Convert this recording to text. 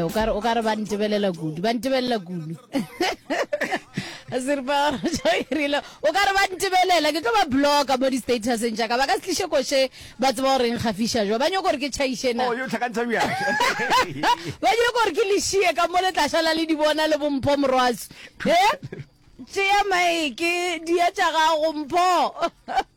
o ka re ba ntebelela kudu Sirpa Joyrilo o ka re ba ntebelela ke tlo ba blocka mo di status ntja ka ba ka slishe koshe ba tsba gore ngafisha jo ba nyoko re ke chaishe na yo tlhakantsa bia ba nyoko gore ke lishie ka mo le tlashala le di bona le bompho morwazi tšea maeke di a tša ga go mpho